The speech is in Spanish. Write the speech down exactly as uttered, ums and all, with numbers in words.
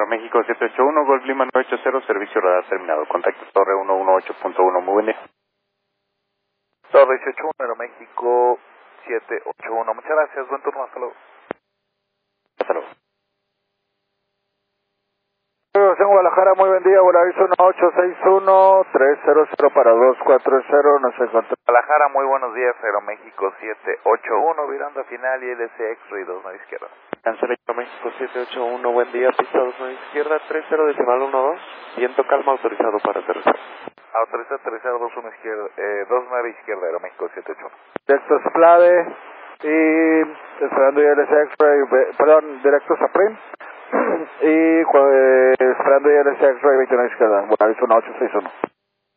Aeroméxico siete ocho uno, Golf Lima nueve ocho cero, servicio radar terminado. Contacto Torre ciento dieciocho punto uno, muy buen día. Torre dieciocho uno, Aeroméxico siete ocho uno. Muchas gracias, buen turno, hasta luego. Hasta luego. En Guadalajara, muy buen día, Volaris uno ocho seis uno, tres cero cero para dos cuatro cero, nos encontramos. Guadalajara, muy buenos días, Aeroméxico siete ocho uno, virando final y L C X-Ray dos nueve izquierda. Cancel Aeroméxico siete ocho uno, buen día, pista dos nueve izquierda, tres cero decimal uno dos, viento calma autorizado para aterrizar. Autoriza aterrizar dos uno izquierda, eh, dos nueve izquierda, Aeroméxico siete ocho uno. Directo a Splade y esperando ya L C X-Ray, perdón, directo a Prim y eh, esperando ya L C X-Ray veintinueve izquierda, Volaris uno ocho seis uno.